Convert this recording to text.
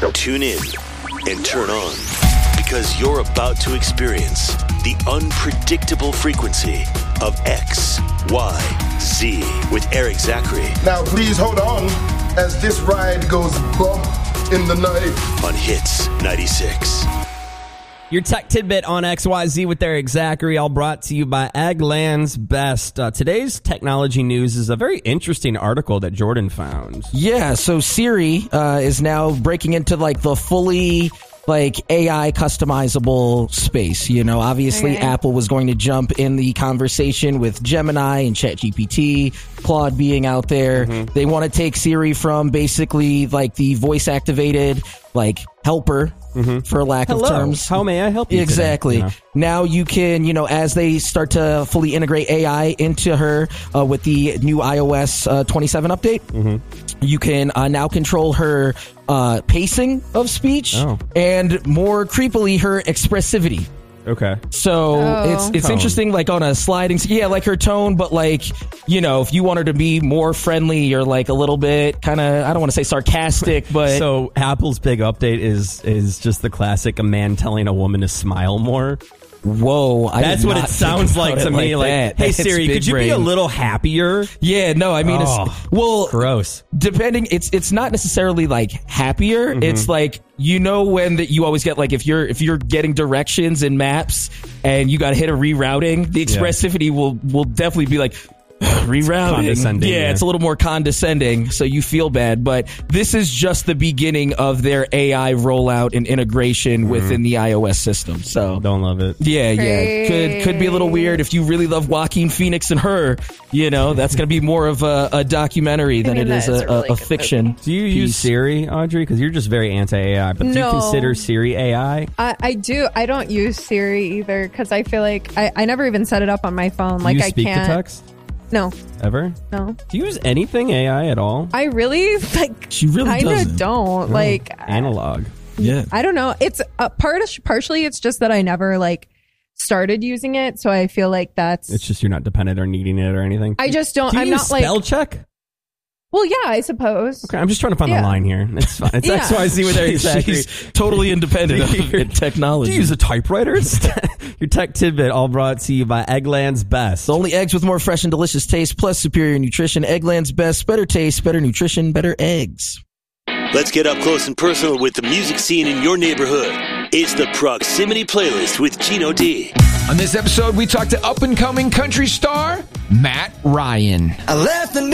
Tune in and turn on, because you're about to experience the unpredictable frequency of XYZ with Eric Zachary. Now please hold on as this ride goes bump in the night. On Hits 96. Your tech tidbit on XYZ with Eric Zachary, all brought to you by Eggland's Best. Today's technology news is a very interesting article that Jordan found. Yeah, so Siri is now breaking into like the fully AI customizable space. You know, obviously Apple was going to jump in the conversation with Gemini and ChatGPT, Claude being out there. Mm-hmm. They want to take Siri from basically like the voice activated helper, for lack of terms. How may I help you exactly today? Now you can, as they start to fully integrate AI into her with the new iOS 27 update, you can now control her pacing of speech and more creepily her expressivity. Okay. So it's interesting, like on a sliding, like her tone, but if you want her to be more friendly or like a little bit kind of, I don't want to say sarcastic, but so Apple's big update is just the classic, a man telling a woman to smile more. Whoa, that's what it sounds like to me. Like, hey Siri, could you be a little happier? Yeah, no, I mean, it's gross. Depending, it's not necessarily like happier. It's like, when that you always get like if you're getting directions in maps and you got to hit a rerouting, the expressivity will definitely be like rerouting. Yeah, it's a little more condescending, so you feel bad. But this is just the beginning of their AI rollout and integration within the iOS system. So don't love it. Yeah. Could be a little weird if you really love Joaquin Phoenix and her. That's going to be more of a documentary than it is a fiction. Movie. Do you use Siri, Audrey? Because you're just very anti-AI. But do you consider Siri AI? I do. I don't use Siri either because I feel like I never even set it up on my phone. Do you speak to text? No. Ever? No. Do you use anything AI at all? I really She really kind of don't. Analog. Yeah. I don't know. It's partially it's just that I never started using it, so I feel like it's just you're not dependent or needing it or anything. I just don't. Do you I'm use not spell check? Well, yeah, I suppose. Okay, I'm just trying to find the line here. It's fine. It's XYZ with Eric Zachary. She's totally independent of technology. Do you use a typewriter? Your tech tidbit, all brought to you by Eggland's Best. Only eggs with more fresh and delicious taste, plus superior nutrition. Eggland's Best, better taste, better nutrition, better eggs. Let's get up close and personal with the music scene in your neighborhood. It's the Proximity Playlist with Gino D. On this episode, we talk to up-and-coming country star Matt Ryan. I left the